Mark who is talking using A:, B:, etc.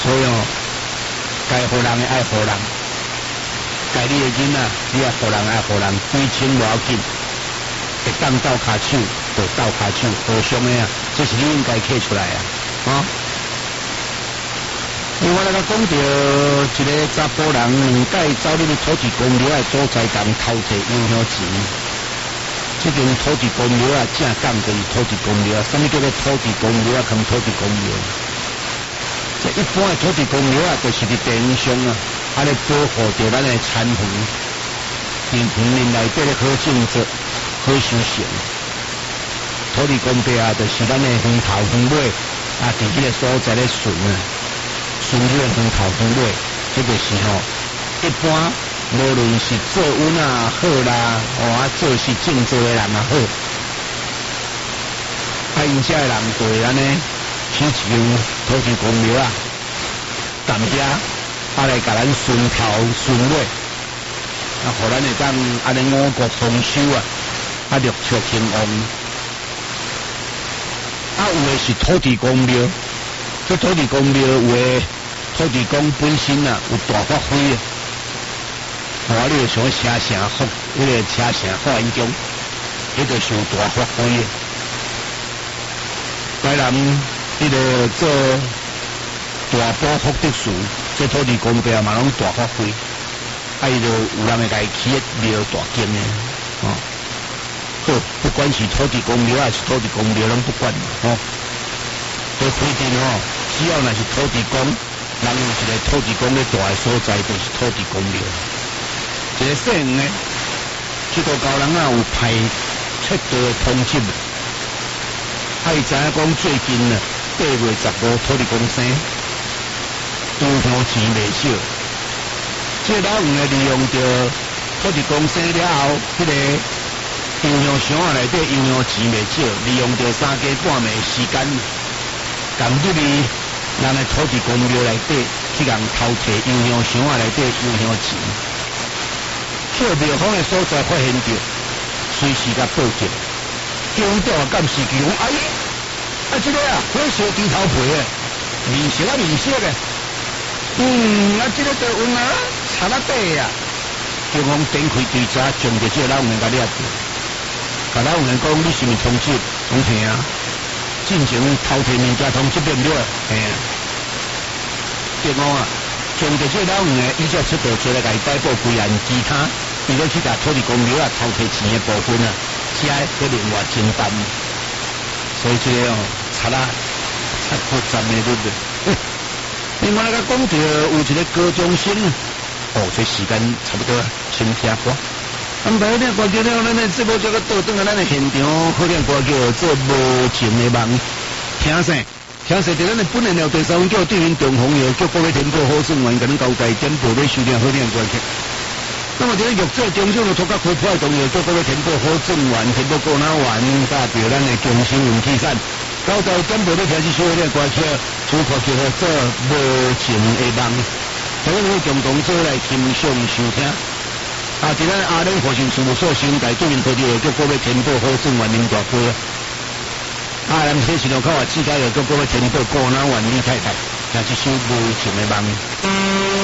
A: 所以哦，该互人的爱互人，该你的囡仔你也互人爱互人，亏钱无要紧，会当斗骹手就斗骹手，互相的啊，这是你应该摕出来啊，啊！另外，咱讲到一个查甫人2届走入土地公庙的所在共偷摕邮票钱，这间土地公庙啊，正讲就是土地公庙，什么叫做土地公庙啊？跟土地公庙，这一般的土地公庙啊，就是伫地方上啊，咧保护着咱的田园，田园内底咧好种植、好修行。土地公庙啊，就是咱的风头风尾啊，伫迄个所在咧顺啊。顺这个风头风尾，这个是吼，一般无论是做运啊好啦，做是种植的人也好，因遮的人对咱呢起一间土地公庙啊，踮遮来甲咱顺头顺尾，互咱会当安尼五谷丰收啊，六畜兴旺。有的是土地公庙，这土地公庙有的。土地公本身啊有大发挥啊，你就想车城福，迄个车城法院中，迄个是有大发挥的。台南迄个做大宝福德事，这土地公庙嘛拢大发挥，伊就有人会家起庙大间的，好，不管是土地公庙还是土地公庙，拢不管，都规定只要那是土地公。人有一个土地公咧大的所在，就是土地公庙。一个细汉呢，这个高人啊有派出道的通缉，伊知影讲最近啊8月15土地公生，银行钱未少。这老黄呢利用着土地公生了后，迄个银行箱啊内底银行钱未少，利用着3更半暝时间，共入去。咱的土地公庙内底去共偷摕银行箱啊内底银行钱，去庙方的所在发现着，随时甲报警。警调啊监视器讲，这个啊，好烧猪头皮的，面色的，这个就有查到底啊。警方展开追查，将着这个老黄甲抓住。甲老黄讲，你是毋是通缉？讲嘿啊。进行偷摕物件通缉变了，警方啊，将着这老黄的依照出道做来甲伊逮捕归案，其他伊要去甲土地公庙啊偷摕钱的部分啊，遮要另外承担。所以这个查复杂的对不对？另外讲到有一个高中生，这时间差不多，先听歌。安排好点歌叫了，咱的节目这个倒转来咱的现场，好点歌叫做无情的梦，听啥？听啥？在咱的本人了第3份叫对面中红药，叫各位填报好顺完，甲咱交代点报咧收听好点歌曲。那么这个玉做中奖的土角开破的重要，叫各位填报好顺完，填报过哪完，代表咱的中心运气散。交代点报咧听是收点歌曲，主角叫做无情的梦，咱们共同做来欣赏收听。在咱阿联和信事务所新台对面科技叫各位填报好正完林大哥，咱这是路口啊，自家又叫各位填报过哪万李太太，听这首无情的梦。